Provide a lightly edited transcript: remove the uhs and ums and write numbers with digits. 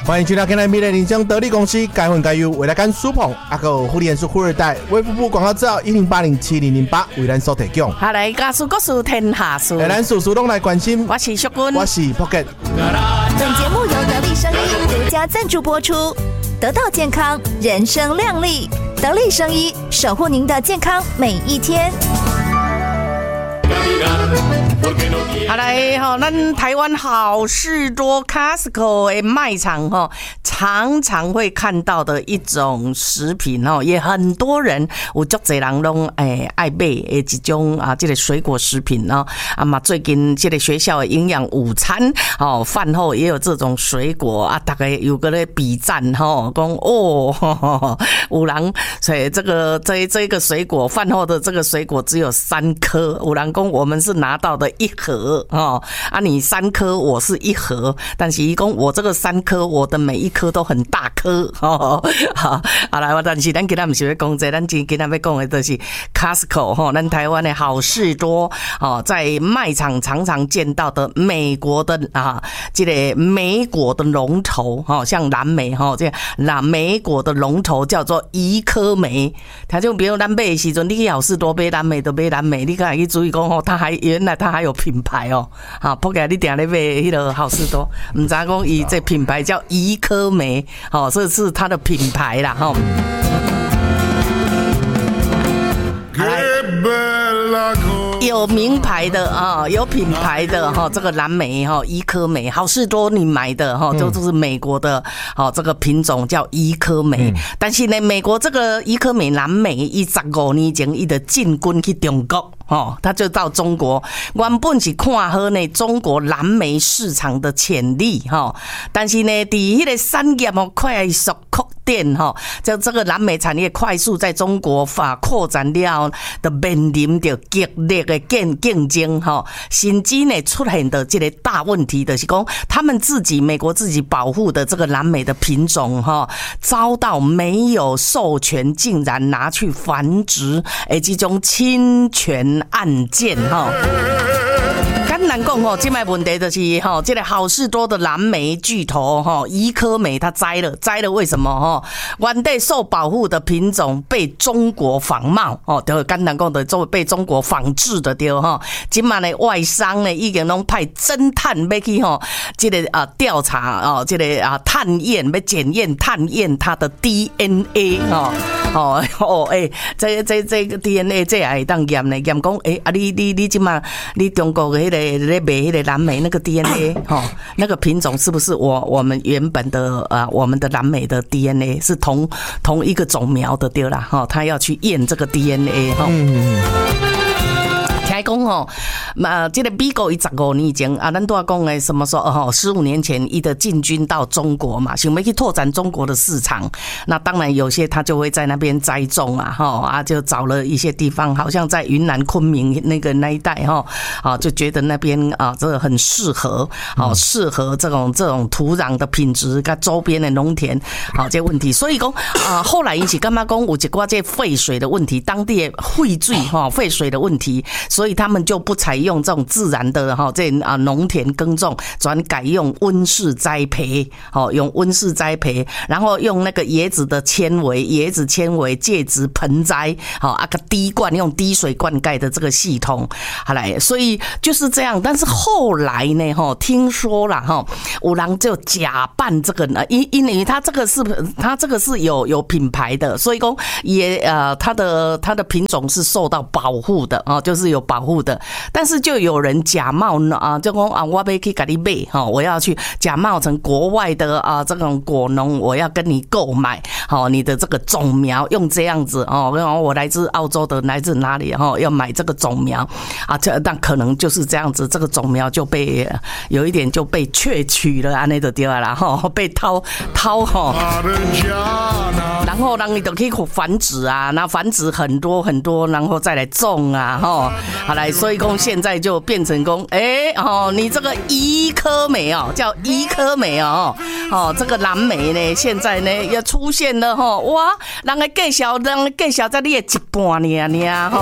欢迎今天跟来米类林江得力公司该混该优未来干苏鹏阿个护理人数富二代卫福部广告资料10807008为咱所提供。 好来，家事国事天下事， 咱事事拢来关心。 我是淑君， 我是 Pocket。 本节目由得力生医独家赞助播出。得到健康，人生亮丽。得力生医，守护您的健康每一天。 好来哈，咱台湾好事多 Costco 的卖场哈，常常会看到的一种食品哦，也很多人有足侪人拢爱买的一种这个水果食品哦。嘛，最近这个学校的营养午餐哦，饭后也有这种水果啊，大概有个咧比赞哈，讲哦，有人所以这个水果饭后的这个水果只有3颗，有人讲我们是拿到的1盒哦，你3颗我是1盒，但是伊讲我这个3颗，我的每一颗都很大颗哦。好来，但是咱今天不是要讲这，咱今天要讲的就是 Costco 哈，咱台湾的好事多哦，在卖场常常见到的美国的这个莓果的龙头哈，像蓝莓哈，这莓果的龙头叫做怡科莓。他就比如咱买的时阵，你去好事多买蓝莓就买蓝莓，你可以注意讲哦，原来它还有品牌哦，不过你定咧买迄个好事多，唔知讲伊这品牌叫怡科莓，哦，这是它的品牌啦，哈。有名牌的有品牌的这个蓝莓怡科莓，好事多你买的就是美国的这个品种叫怡科莓，但是呢，美国这个怡科莓蓝莓15年前伊就进军去中国。他就到中国，原本是看好呢中国蓝莓市场的潜力但是呢，伫迄个产业快速扩展就这个蓝莓产业快速在中国扩展了，就面临着激烈的竞争甚至呢出现的这个大问题就是讲，他们美国自己保护的这个蓝莓的品种遭到没有授权，竟然拿去繁殖，这种侵权案件简单讲现在问题就是这个好事多的蓝莓巨头怡科莓它摘了为什么原地受保护的品种被中国仿冒就简单讲的被中国仿制的对现在呢外商呢已经拢派侦探要去这个调查这个探验要检验探验它的 DNA 这个 DNA 这也会当验呢，验讲你现在你中国的在卖迄个蓝莓那个 DNA 那个品种是不是我们原本的我们的蓝莓的 DNA 是同一个种苗的对啦他要去验这个 DNA 听讲这个美国15年前咱都要讲的什么说15年前伊的进军到中国嘛，想要去拓展中国的市场，那当然有些他就会在那边栽种就找了一些地方，好像在云南昆明那一带就觉得那边这个很适合这种土壤的品质跟周边的农田这问题，所以讲后来因是干嘛讲有一寡这废水的问题，当地的废水的问题，所以他们就不采用这种自然的这农田耕种，转改用温室栽培用温室栽培，然后用那个椰子纤维介质盆栽个滴灌用滴水灌溉的这个系统好来，所以就是这样。但是后来呢听说啦有人就假扮这个呢，因为他这个是有品牌的，所以说也它的品种是受到保护的就是有保护的，但是就有人假冒就说我要去给你买我要去假冒成国外的这种果农，我要跟你购买你的这个种苗，用这样子我来自澳洲的，来自哪里要买这个种苗但可能就是这样子，这个种苗就被有一点就被窃取了那就对了啦被掏然后让你都可以繁殖那繁殖很多很多，然后再来种好来，所以说现在就变成说你这个怡科莓叫怡科莓这个蓝莓呢现在呢也出现了哇，人家介绍在你的一半而已